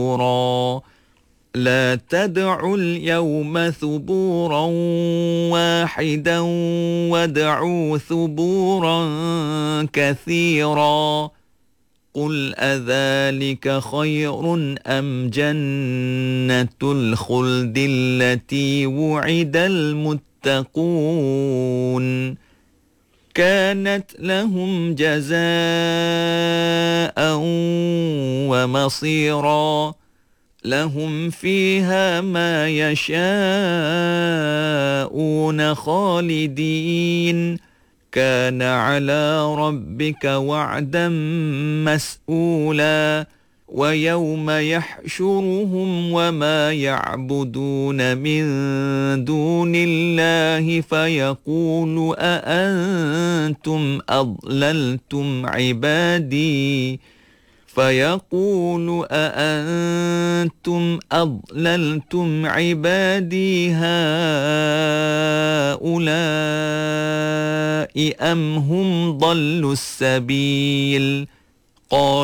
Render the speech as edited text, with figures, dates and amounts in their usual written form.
لا تدعوا اليوم ثبورا واحدا وادعوا ثبورا كثيرا. قل أذلك خير أم جنة الخلد التي وعد المتقون كانت لهم جزاء ومصيرا لهم فيها ما يشاءون خالدين كان على ربك وعدا مسئولا ويوم يحشرهم وما يعبدون من دون الله فيقول أأنتم أضللتم عبادي هؤلاء أم هم ضلوا السبيل قال